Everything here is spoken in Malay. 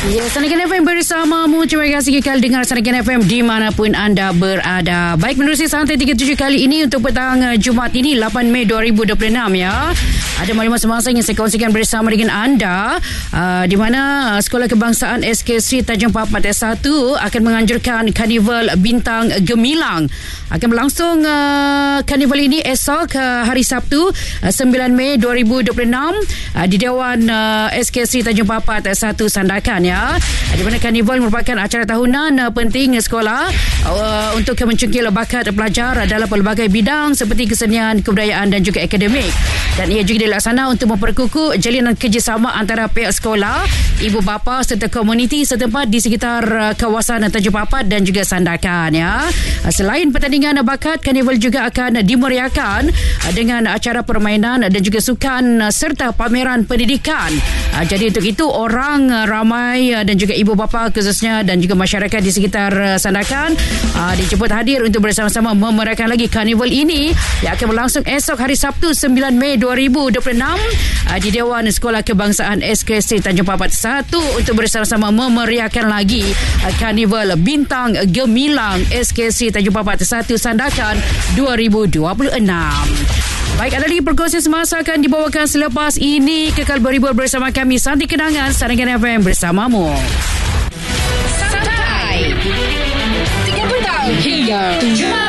Ya, Sanakan FM bersamamu. Terima kasih kekal dengar Sanakan FM dimanapun anda berada. Baik, menerusi Santai 37 kali ini untuk petang Jumaat ini 8 Mei 2026 ya. Ada maklumat semasa yang saya kongsikan bersama dengan anda, di mana Sekolah Kebangsaan SK Sri Tanjung Papat S1 akan menganjurkan Karnival Bintang Gemilang. Akan berlangsung karnival ini esok hari Sabtu 9 Mei 2026 di Dewan SK Sri Tanjung Papat S1 Sandakan ya. Di mana karnival merupakan acara tahunan penting sekolah untuk mencungkil bakat pelajar dalam pelbagai bidang seperti kesenian, kebudayaan dan juga akademik. Dan ia juga dilaksana untuk memperkukuh jalinan kerjasama antara pihak sekolah, ibu bapa serta komuniti setempat di sekitar kawasan Tanjung Papat dan juga Sandakan ya. Selain pertandingan bakat, karnival juga akan dimeriahkan dengan acara permainan dan juga sukan serta pameran pendidikan. Jadi untuk itu orang ramai dan juga ibu bapa khususnya dan juga masyarakat di sekitar Sandakan dijemput hadir untuk bersama-sama memeriahkan lagi karnival ini yang akan berlangsung esok hari Sabtu 9 Mei 2026 di Dewan Sekolah Kebangsaan SK Sri Tanjung Papat 1 untuk bersama-sama memeriahkan lagi karnival Bintang Gemilang SK Sri Tanjung Papat 1 Sandakan 2026. Baik, ada lagi perkongsian semasa akan dibawakan selepas ini. Kekal berhibur bersama kami Santi Kenangan Sanakan FM bersamamu. Santai 3 petang hingga 7 malam.